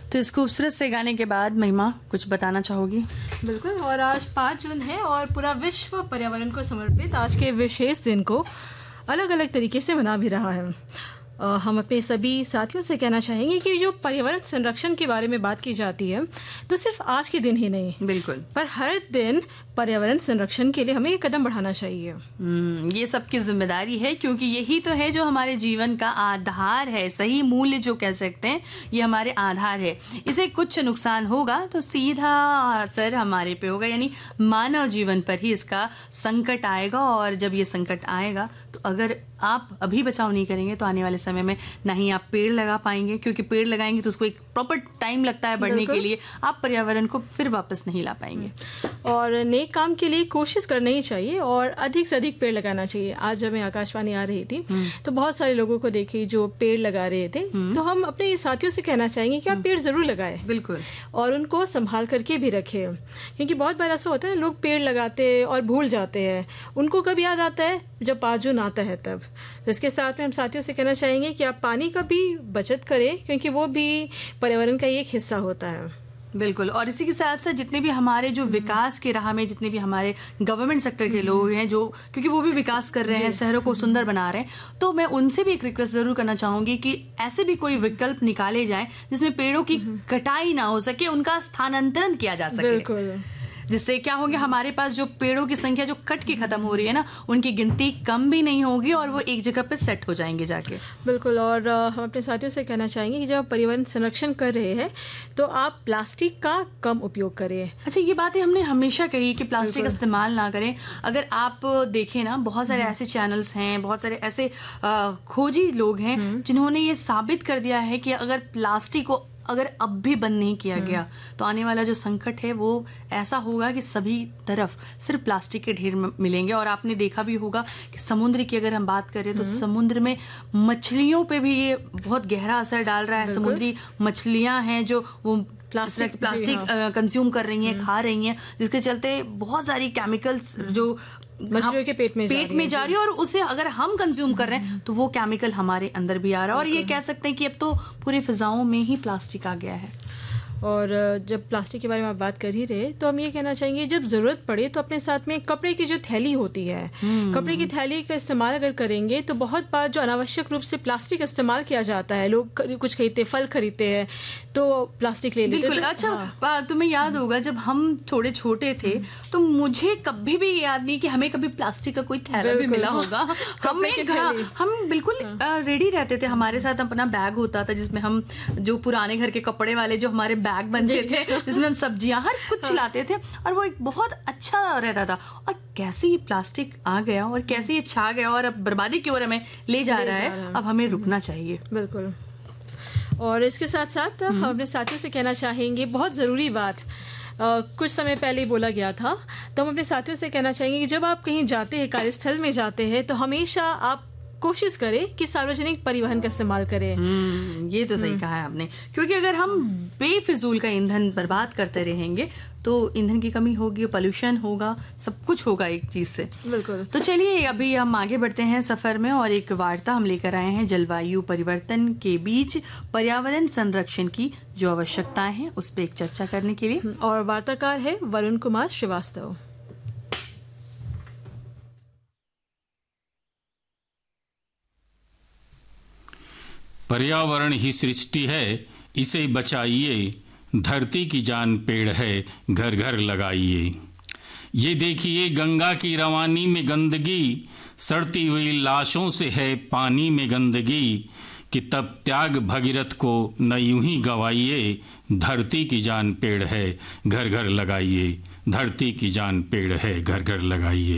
तो इस खूबसूरत से गाने के बाद महिमा कुछ बताना चाहोगी? बिल्कुल। और आज 5 जून है और पूरा विश्व पर्यावरण को समर्पित आज के विशेष दिन को अलग अलग तरीके से मना भी रहा है। हम अपने सभी साथियों से कहना चाहेंगे कि जो पर्यावरण संरक्षण के बारे में बात की जाती है तो सिर्फ आज के दिन ही नहीं, बिल्कुल, पर हर दिन पर्यावरण संरक्षण के लिए हमें एक कदम बढ़ाना चाहिए। ये सबकी जिम्मेदारी है, क्योंकि यही तो है जो हमारे जीवन का आधार है, सही मूल्य जो कह सकते हैं, ये हमारे आधार है। इसे कुछ नुकसान होगा तो सीधा असर हमारे पे होगा, यानी मानव जीवन पर ही इसका संकट आएगा। और जब ये संकट आएगा तो अगर आप अभी बचाव नहीं करेंगे तो आने वाले समय में ना ही आप पेड़ लगा पाएंगे, क्योंकि पेड़ लगाएंगे तो उसको एक प्रॉपर टाइम लगता है बढ़ने के लिए, आप पर्यावरण को फिर वापस नहीं ला पाएंगे। और नेक काम के लिए कोशिश करनी ही चाहिए और अधिक से अधिक पेड़ लगाना चाहिए। आज जब मैं आकाशवाणी आ रही थी तो बहुत सारे लोगों को देखी जो पेड़ लगा रहे थे, तो हम अपने साथियों से कहना चाहेंगे कि आप पेड़ जरूर लगाएं, बिल्कुल, और उनको संभाल करके भी रखें, क्योंकि बहुत बार ऐसा होता है लोग पेड़ लगाते और भूल जाते हैं। उनको कब याद आता है? जब 5 जून आता है तब। तो इसके साथ में हम साथियों से कहना चाहेंगे कि आप पानी का भी बचत करें, क्योंकि वो भी पर्यावरण का एक हिस्सा होता है। बिल्कुल। और इसी के साथ साथ जितने भी हमारे जो विकास के राह में जितने भी हमारे गवर्नमेंट सेक्टर के लोग हैं, जो क्योंकि वो भी विकास कर रहे हैं, शहरों को सुंदर बना रहे हैं, तो मैं उनसे भी एक रिक्वेस्ट जरूर करना चाहूंगी कि ऐसे भी कोई विकल्प निकाले जाएं जिसमें पेड़ों की कटाई ना हो सके, उनका स्थानांतरण किया जा सके। बिल्कुल। जिससे क्या होगा, हमारे पास जो पेड़ों की संख्या जो कट के खत्म हो रही है ना, उनकी गिनती कम भी नहीं होगी और वो एक जगह पे सेट हो जाएंगे जाके। बिल्कुल। और हम अपने साथियों से कहना चाहेंगे कि जब आप पर्यावरण संरक्षण कर रहे हैं तो आप प्लास्टिक का कम उपयोग करें। अच्छा, ये बातें हमने हमेशा कही कि प्लास्टिक का इस्तेमाल ना करें। अगर आप देखें ना, बहुत सारे ऐसे चैनल्स हैं, बहुत सारे ऐसे खोजी लोग हैं जिन्होंने ये साबित कर दिया है कि अगर प्लास्टिक को अगर अब भी बंद नहीं किया गया तो आने वाला जो संकट है वो ऐसा होगा कि सभी तरफ सिर्फ प्लास्टिक के ढेर मिलेंगे। और आपने देखा भी होगा कि समुद्र की अगर हम बात करें तो समुद्र में मछलियों पे भी ये बहुत गहरा असर डाल रहा है। समुद्री मछलियां हैं जो वो प्लास्टिक कंज्यूम कर रही हैं, खा रही हैं, जिसके चलते बहुत सारी केमिकल्स जो मछलियों के पेट में जा रही है और उसे अगर हम कंज्यूम कर रहे हैं तो वो केमिकल हमारे अंदर भी आ रहा है। और ये कह सकते हैं कि अब तो पूरी फिजाओं में ही प्लास्टिक आ गया है। और जब प्लास्टिक के बारे में आप बात कर ही रहे तो हम ये कहना चाहेंगे जब जरूरत पड़े तो अपने साथ में कपड़े की जो थैली होती है, कपड़े की थैली का इस्तेमाल अगर करेंगे तो बहुत बार जो अनावश्यक रूप से प्लास्टिक इस्तेमाल किया जाता है, लोग कुछ खरीदते, फल खरीदते हैं तो प्लास्टिक ले लेते हैं। अच्छा, तुम्हें याद होगा जब हम थोड़े छोटे थे तो मुझे कभी भी याद नहीं कि हमें कभी प्लास्टिक का कोई थैला भी मिला होगा। हम बिल्कुल रेडी रहते थे, हमारे साथ अपना बैग होता था जिसमें हम जो पुराने घर के कपड़े वाले जो हमारे बैग बनते थे जिसमें हम सब्जियां हर कुछ चलाते थे और वो एक बहुत अच्छा रहता था। और कैसे ये प्लास्टिक आ गया और कैसे ये छा गया और अब बर्बादी की ओर हमें ले जा रहा है। अब हमें रुकना चाहिए। बिल्कुल। और इसके साथ साथ हम अपने साथियों से कहना चाहेंगे बहुत ज़रूरी बात, कुछ समय पहले बोला गया था, तो हम अपने साथियों से कहना चाहेंगे कि जब आप कहीं जाते हैं, कार्यस्थल में जाते हैं, तो हमेशा आप कोशिश करें कि सार्वजनिक परिवहन का इस्तेमाल करें। ये तो सही कहा है आपने, क्योंकि अगर हम बेफिजूल का ईंधन बर्बाद करते रहेंगे तो ईंधन की कमी होगी, पोल्यूशन होगा, सब कुछ होगा एक चीज से। बिल्कुल। तो चलिए अभी हम आगे बढ़ते हैं सफर में और एक वार्ता हम लेकर आए हैं जलवायु परिवर्तन के बीच पर्यावरण संरक्षण की जो आवश्यकताएं हैं उस पर एक चर्चा करने के लिए। और वार्ताकार है वरुण कुमार श्रीवास्तव। पर्यावरण ही सृष्टि है, इसे बचाइए, धरती की जान पेड़ है, घर घर लगाइए। ये देखिए गंगा की रवानी में गंदगी, सड़ती हुई लाशों से है पानी में गंदगी, कि तब त्याग भगीरथ को न यूं ही गवाइए, धरती की जान पेड़ है, घर घर लगाइए, धरती की जान पेड़ है, घर घर लगाइए।